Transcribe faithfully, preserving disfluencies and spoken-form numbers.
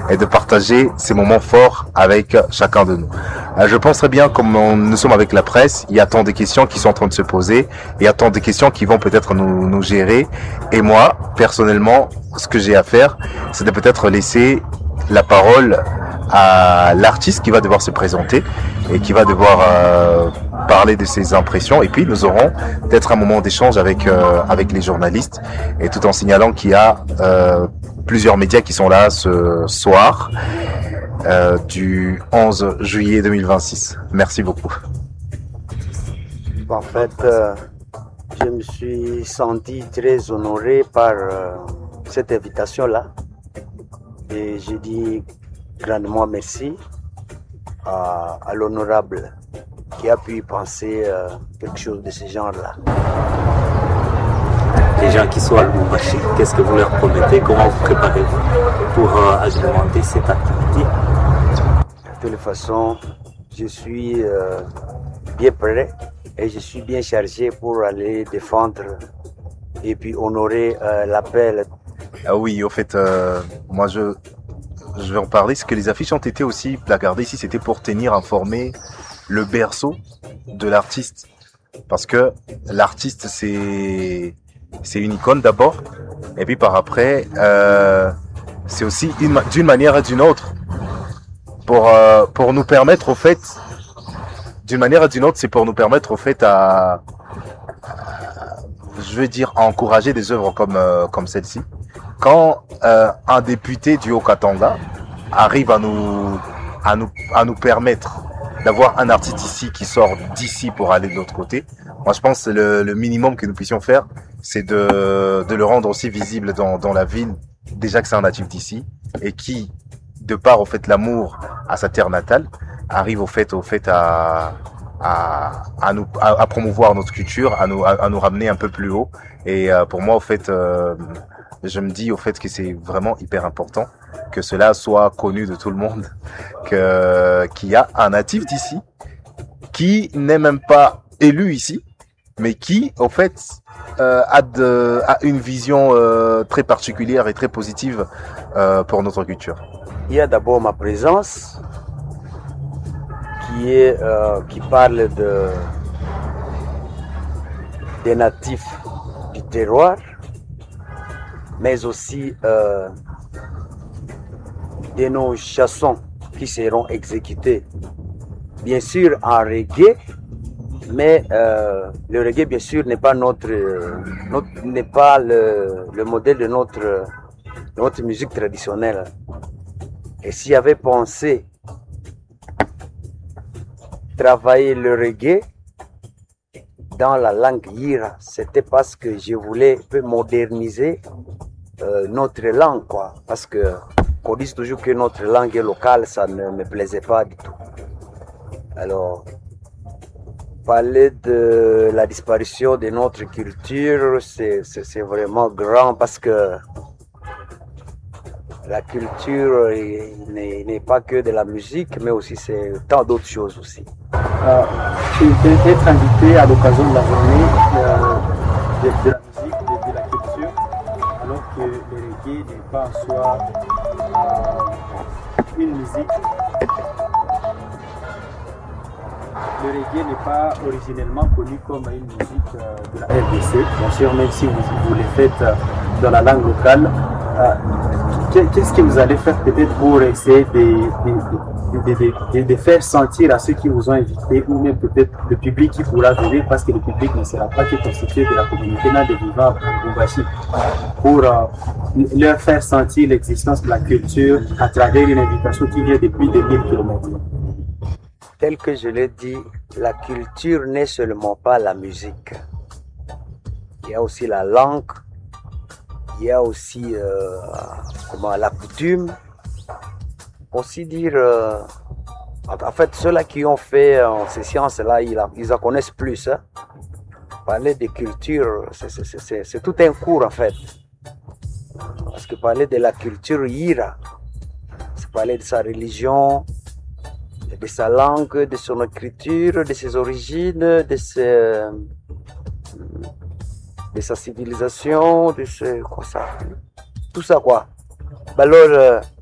et de partager ces moments forts avec chacun de nous. Euh, je pense très bien, comme on, nous sommes avec la presse, il y a tant de questions qui sont en train de se poser, il y a tant de questions qui vont peut-être nous, nous gérer. Et moi, personnellement, ce que j'ai à faire, c'est de peut-être laisser la parole à l'artiste qui va devoir se présenter et qui va devoir euh, parler de ses impressions. Et puis nous aurons peut-être un moment d'échange avec euh, avec les journalistes, et tout en signalant qu'il y a euh, plusieurs médias qui sont là ce soir euh, du onze juillet deux mille vingt-six. Merci beaucoup. En fait, euh, je me suis senti très honoré par euh, cette invitation-là, et je dis grandement merci à, à l'honorable qui a pu y penser euh, quelque chose de ce genre-là. Les gens qui sont à Lubumbashi, qu'est-ce que vous leur promettez? Comment vous préparez-vous pour euh, agrémenter cette activité? De toute façon, je suis euh, bien prêt et je suis bien chargé pour aller défendre et puis honorer euh, l'appel. Ah oui, au fait, euh, moi je je vais en parler, c'est que les affiches ont été aussi placardées ici, c'était pour tenir informé le berceau de l'artiste. Parce que l'artiste, c'est c'est une icône d'abord, et puis par après, euh, c'est aussi une, d'une manière et d'une autre, pour, euh, pour nous permettre au fait, d'une manière et d'une autre, c'est pour nous permettre au fait à, à je veux dire, à encourager des œuvres comme, euh, comme celle-ci. Quand euh, un député du Haut-Katanga arrive à nous, à nous, à nous permettre d'avoir un artiste ici qui sort d'ici pour aller de l'autre côté, moi je pense que le, le minimum que nous puissions faire, c'est de, de le rendre aussi visible dans, dans la ville, déjà que c'est un natif d'ici, et qui, de par au fait l'amour à sa terre natale, arrive au fait, au fait à, à, à, nous, à, à promouvoir notre culture, à nous, à, à nous ramener un peu plus haut. Et euh, pour moi, au fait, euh, je me dis au fait que c'est vraiment hyper important que cela soit connu de tout le monde, que qu'il y a un natif d'ici qui n'est même pas élu ici, mais qui au fait euh, a, de, a une vision euh, très particulière et très positive euh, pour notre culture. Il y a d'abord ma présence qui est euh, qui parle de des natifs du terroir, mais aussi euh, de nos chansons qui seront exécutées, bien sûr en reggae, mais euh, le reggae bien sûr n'est pas notre, notre n'est pas le, le modèle de notre, de notre musique traditionnelle. Et si j'avais pensé travailler le reggae dans la langue Yira, c'était parce que je voulais un peu moderniser euh, notre langue, quoi. Parce que qu'on dise toujours que notre langue est locale, ça ne me plaisait pas du tout. Alors, parler de la disparition de notre culture, c'est, c'est, c'est vraiment grand parce que la culture n'est, n'est pas que de la musique, mais aussi c'est tant d'autres choses aussi. Euh, être invité à l'occasion de la journée euh, de, de la musique, de, de la culture, alors que le reggae n'est pas en soi euh, une musique. Le reggae n'est pas originellement connu comme une musique euh, de la R D C, bien sûr, même si vous, vous le faites euh, dans la langue locale. Euh, qu'est-ce que vous allez faire peut-être pour essayer de, de, de, de, de, de faire sentir à ceux qui vous ont invité, ou même peut-être le public qui pourra venir, parce que le public ne sera pas que constitué de la communauté là de vivants à Lubumbashi, pour euh, leur faire sentir l'existence de la culture à travers une invitation qui vient depuis deux mille kilomètres. Tel que je l'ai dit, la culture n'est seulement pas la musique. Il y a aussi la langue, il y a aussi euh, comment, la coutume. Aussi dire, euh, en fait, ceux-là qui ont fait euh, ces sciences-là, ils, ils en connaissent plus. Hein. Parler de culture, c'est, c'est, c'est, c'est tout un cours en fait. Parce que parler de la culture Yira, c'est parler de sa religion, de sa langue, de son écriture, de ses origines, de, ses, de sa civilisation, de ce, quoi ça, tout ça quoi. Alors, euh,